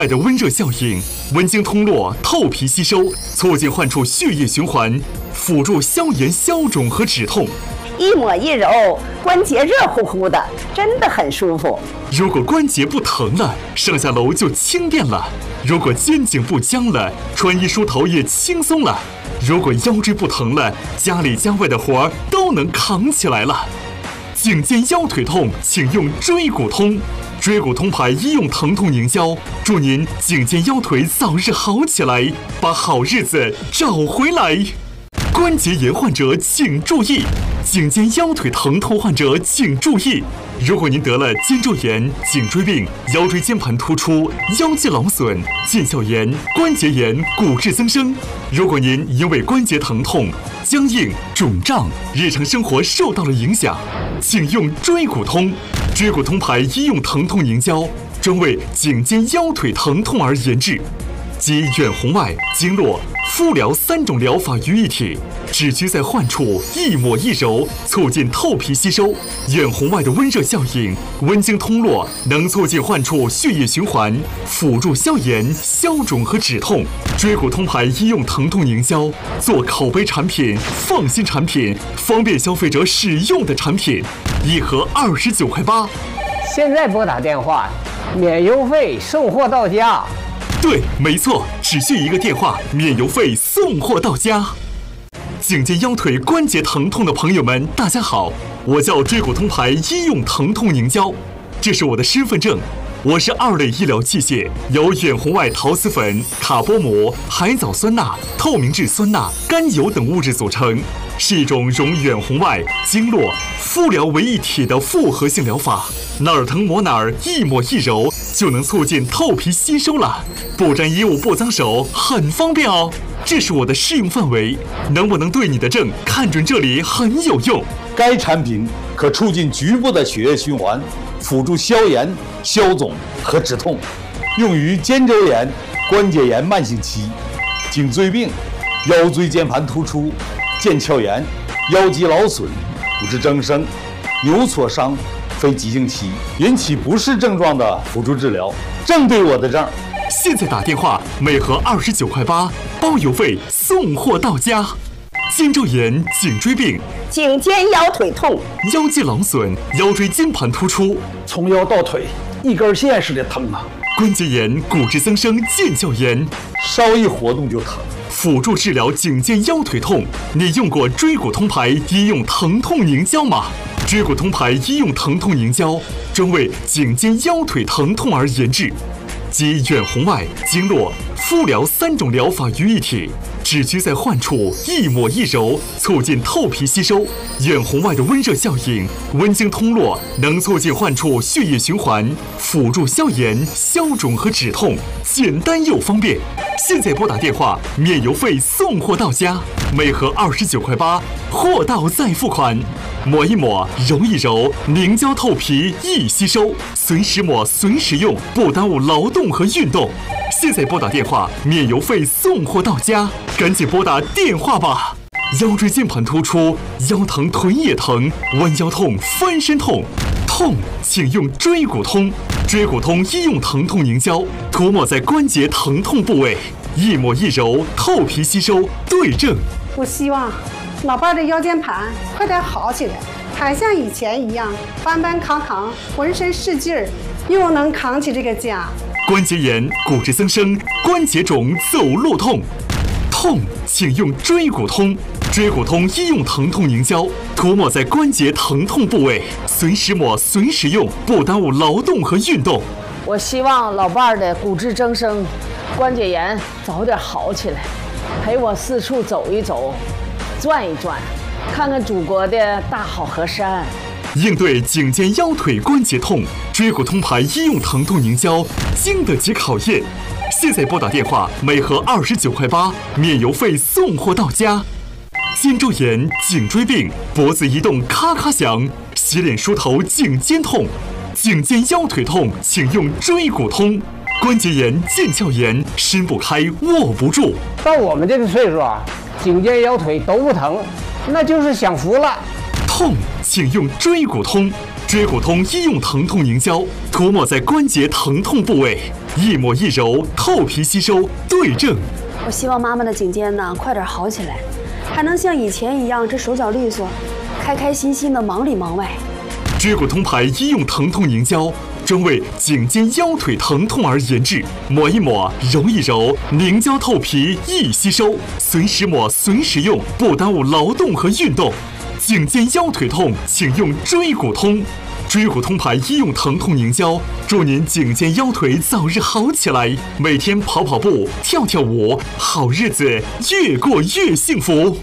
的温热效应，温经通络，透皮吸收，促进患处血液循环，辅助消炎、消肿和止痛。 一抹一揉，关节热乎乎的，真的很舒服。 如果关节不疼了，上下楼就轻便了；如果肩颈不僵了，穿衣梳头也轻松了；如果腰椎不疼了，家里家外的活儿都能扛起来了。颈肩腰腿痛，请用椎骨通。椎骨通牌医用疼痛凝胶，祝您颈肩腰腿早日好起来，把好日子找回来。关节炎患者请注意，颈肩腰腿疼痛患者请注意。如果您得了肩周炎、颈椎病、腰椎间盘突出、腰肌劳损、腱鞘炎、关节炎、骨质增生，如果您因为关节疼痛、僵硬、肿胀，日常生活受到了影响，请用椎骨通。椎骨通牌医用疼痛凝胶，专为颈肩腰腿疼痛而研制，集远红外、经络、敷疗3种疗法于一体，只需在患处一抹一揉，促进透皮吸收。远红外的温热效应，温经通络，能促进患处血液循环，辅助消炎、消肿和止痛。椎骨通牌医用疼痛凝胶，做口碑产品、放心产品、方便消费者使用的产品，一盒29.8块。 现在拨打电话，免邮费，送货到家。 对，没错，只需一个电话，免邮费，送货到家。颈肩腰腿关节疼痛的朋友们，大家好，我叫椎骨通牌医用疼痛凝胶，这是我的身份证。我是2类医疗器械，由远红外陶瓷粉、卡波膜、海藻酸钠、透明质酸钠、甘油等物质组成，是一种融远红外、经络、敷疗为一体的复合性疗法。哪儿疼抹哪儿，一抹一揉就能促进透皮吸收了，不沾衣物不脏手，很方便哦。这是我的适用范围，能不能对你的症看准这里很有用。 该产品可促进局部的血液循环，辅助消炎、消肿和止痛，用于肩周炎、关节炎慢性期、颈椎病、腰椎间盘突出、腱鞘炎、腰肌劳损、骨质增生、扭挫伤、非急性期引起不适症状的辅助治疗，正对我的症。 现在打电话，每盒29.8块，包邮费，送货到家。肩周炎、颈椎病、 颈肩腰腿痛、 腰肌劳损、腰椎间盘突出， 从腰到腿一根线似的疼啊！ 关节炎、骨质增生、腱鞘炎， 稍一活动就疼。 辅助治疗颈肩腰腿痛，你用过椎骨通牌医用疼痛凝胶吗？椎骨通牌医用疼痛凝胶，专为颈肩腰腿疼痛而研制，集远红外、经络、敷疗3种疗法于一体，只需在患处一抹一揉，促进透皮吸收。远红外的温热效应，温经通络，能促进患处血液循环，辅助消炎、消肿和止痛，简单又方便。现在拨打电话，免邮费，送货到家，每盒29.8块，货到再付款。抹一抹，揉一揉，凝胶透皮易吸收，随时抹随时用，不耽误劳动和运动。现在拨打电话，免邮费，送货到家，赶紧拨打电话吧。腰椎间盘突出，腰疼腿也疼，弯腰痛、翻身痛，痛请用椎骨通。椎骨通医用疼痛凝胶，涂抹在关节疼痛部位，一抹一揉，透皮吸收，对症。 我希望老伴的腰间盘快点好起来，还像以前一样搬搬扛扛，浑身是劲儿，又能扛起这个家。 关节炎、骨质增生、关节肿、走路痛，痛请用椎骨通。椎骨通医用疼痛凝胶，涂抹在关节疼痛部位，随时抹随时用，不耽误劳动和运动。 我希望老伴儿的骨质增生、关节炎早点好起来，陪我四处走一走，转一转，看看祖国的大好河山。 应对颈肩腰腿关节痛，椎骨通牌医用疼痛凝胶经得起考验。现在拨打电话，每盒29.8块，免邮费，送货到家。肩周炎、颈椎病、脖子移动咔咔响，洗脸梳头颈肩痛，颈肩腰腿痛请用椎骨通。关节炎、腱鞘炎，伸不开握不住。 到我们这个岁数啊，颈肩腰腿都不疼，那就是享福了。 痛请用椎骨通。椎骨通医用疼痛凝胶，涂抹在关节疼痛部位， 一抹一揉，透皮吸收，对症。 我希望妈妈的颈肩呢快点好起来，还能像以前一样这手脚利索，开开心心的忙里忙外。 椎骨通牌医用疼痛凝胶，专为颈肩腰腿疼痛而研制，抹一抹，揉一揉，凝胶透皮易吸收，随时抹随时用，不耽误劳动和运动。颈肩腰腿痛，请用椎骨通。椎骨通牌医用疼痛凝胶，祝您颈肩腰腿早日好起来。每天跑跑步，跳跳舞，好日子越过越幸福。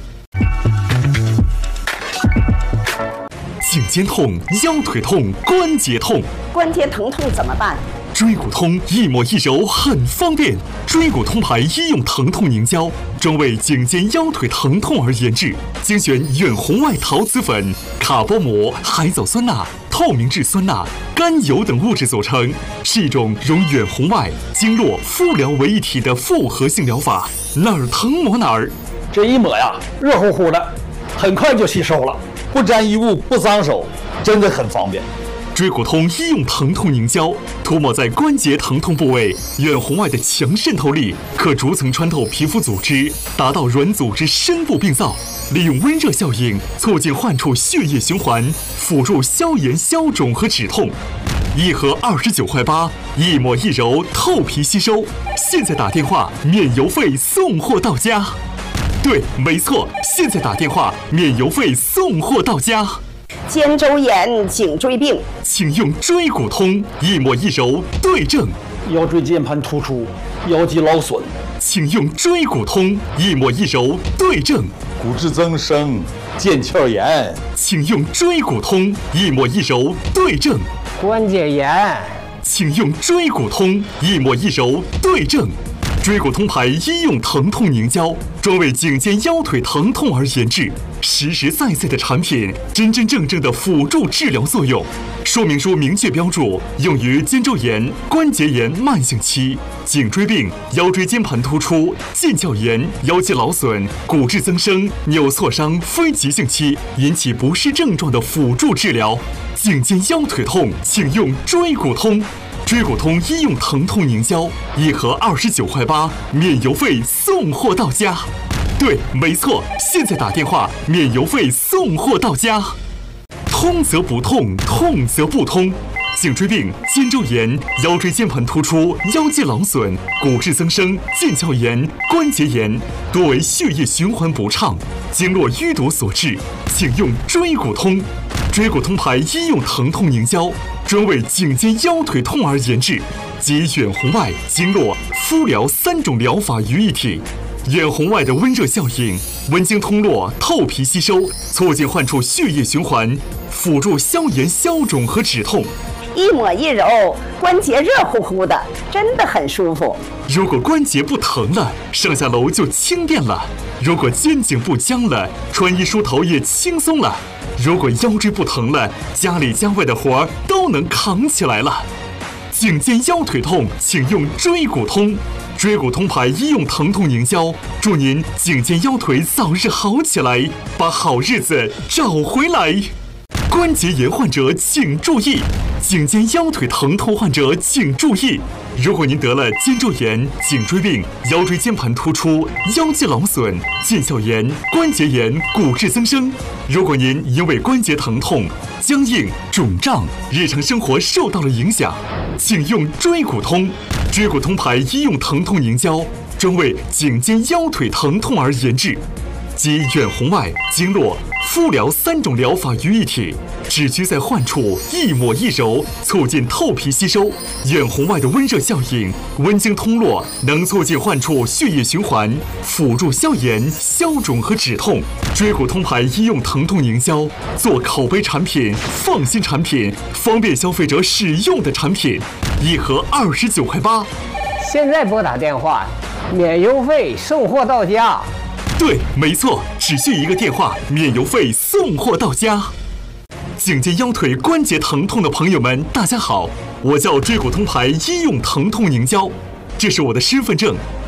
颈肩痛、腰腿痛、关节痛， 关节疼痛怎么办？ 椎骨通一抹一揉很方便。椎骨通牌医用疼痛凝胶，专为颈肩腰腿疼痛而研制，精选远红外陶瓷粉、卡波膜、海藻酸钠、透明质酸钠、甘油等物质组成，是一种融远红外、经络、敷疗为一体的复合性疗法，哪儿疼抹哪儿。 这一抹呀，热乎乎的，很快就吸收了， 不沾衣物，不脏手，真的很方便。 椎骨通医用疼痛凝胶，涂抹在关节疼痛部位，远红外的强渗透力可逐层穿透皮肤组织，达到软组织深部病灶，利用温热效应促进患处血液循环，辅助消炎消肿和止痛。一盒29块8，一抹一揉，透皮吸收。现在打电话免邮费送货到家。对，没错，现在打电话免邮费送货到家。 肩周炎、颈椎病， 请用椎骨通，一抹一揉，对症。 腰椎间盘突出、腰肌劳损， 请用椎骨通，一抹一揉，对症。 骨质增生、腱鞘炎， 请用椎骨通，一抹一揉，对症。 关节炎， 请用椎骨通，一抹一揉，对症。椎骨通牌医用疼痛凝胶，专为颈肩腰腿疼痛而研制，实实在在的产品，真真正正的辅助治疗作用。说明书明确标注，用于肩周炎、关节炎慢性期、颈椎病、腰椎间盘突出、腱鞘炎、腰肌劳损、骨质增生、扭挫伤非急性期引起不适症状的辅助治疗。颈肩腰腿痛，请用椎骨通。椎骨通医用疼痛凝胶，一盒29块8，免邮费送货到家。对，没错，现在打电话免邮费送货到家。通则不痛，痛则不通。颈椎病、肩周炎、腰椎间盘突出、腰肌劳损、骨质增生、腱鞘炎、关节炎，多为血液循环不畅、经络淤堵所致，请用椎骨通。椎骨通牌医用疼痛凝胶，专为颈肩腰腿痛而研制，集远红外、经络、敷疗3种疗法于一体。远红外的温热效应，温经通络，透皮吸收，促进患处血液循环，辅助消炎消肿和止痛。 一抹一揉，关节热乎乎的，真的很舒服。 如果关节不疼了，上下楼就轻便了；如果肩颈不僵了，穿衣梳头也轻松了；如果腰椎不疼了，家里家外的活儿都能扛起来了。颈肩腰腿痛，请用椎骨通。椎骨通牌医用疼痛凝胶，祝您颈肩腰腿早日好起来，把好日子找回来。关节炎患者请注意，颈肩腰腿疼痛患者请注意。如果您得了肩周炎、颈椎病、腰椎间盘突出、腰肌劳损、腱鞘炎、关节炎、骨质增生，如果您因为关节疼痛、僵硬、肿胀，日常生活受到了影响，请用椎骨通。椎骨通牌医用疼痛凝胶，专为颈肩腰腿疼痛而研制，集远红外、经络、敷疗3种疗法于一体，只需在患处一抹一揉，促进透皮吸收。远红外的温热效应，温经通络，能促进患处血液循环，辅助消炎消肿和止痛。椎骨通牌医用疼痛凝胶，做口碑产品、放心产品、方便消费者使用的产品，一盒29块8。 现在拨打电话，免邮费送货到家。 对，没错，只需一个电话，免邮费送货到家。颈肩腰腿关节疼痛的朋友们，大家好，我叫椎骨通牌医用疼痛凝胶，这是我的身份证。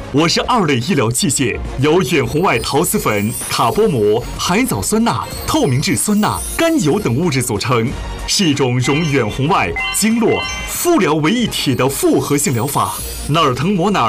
我是2类医疗器械，由远红外陶瓷粉、卡波膜、海藻酸钠、透明质酸钠、甘油等物质组成，是一种融远红外、经络、敷疗为一体的复合性疗法。哪儿疼抹哪儿。